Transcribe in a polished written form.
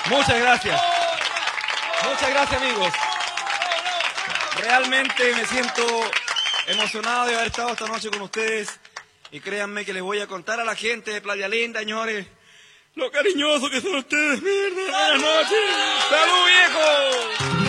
Muchas gracias. Muchas gracias, amigos. Realmente me siento emocionado de haber estado esta noche con ustedes. Y créanme que les voy a contar a la gente de Playa Linda, señores, lo cariñoso que son ustedes. Mierda, buenas noches. ¡Salud, viejo!